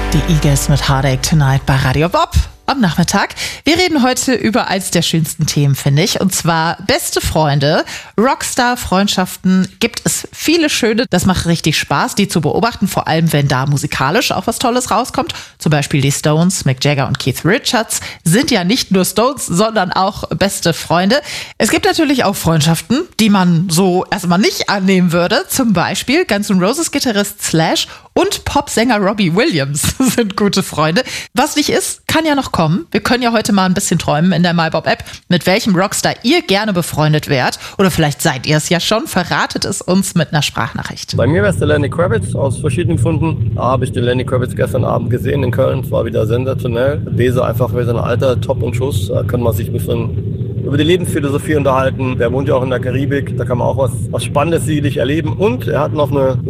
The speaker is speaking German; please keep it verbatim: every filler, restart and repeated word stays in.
Die Eagles mit Heartache Tonight bei Radio Bob am Nachmittag. Wir reden heute über eins der schönsten Themen, finde ich, und zwar beste Freunde, Rockstar-Freundschaften. Gibt es viele schöne, das macht richtig Spaß, die zu beobachten, vor allem wenn da musikalisch auch was Tolles rauskommt. Zum Beispiel die Stones, Mick Jagger und Keith Richards sind ja nicht nur Stones, sondern auch beste Freunde. Es gibt natürlich auch Freundschaften, die man so erstmal nicht annehmen würde. Zum Beispiel Guns N' Roses Gitarrist Slash und Popsänger Robbie Williams sind gute Freunde. Was nicht ist, kann ja noch kommen. Wir können ja heute mal ein bisschen träumen in der MyBob-App, mit welchem Rockstar ihr gerne befreundet wärt. Oder vielleicht seid ihr es ja schon. Verratet es uns mit einer Sprachnachricht. Bei mir wäre es der Lenny Kravitz aus verschiedenen Gründen. Da habe ich den Lenny Kravitz gestern Abend gesehen in Köln. Es war wieder sensationell. Lese einfach für sein Alter top und Schuss. Da kann man sich ein bisschen über die Lebensphilosophie unterhalten. Der wohnt ja auch in der Karibik. Da kann man auch was, was Spannendes sicherlich erleben. Und er hat noch eine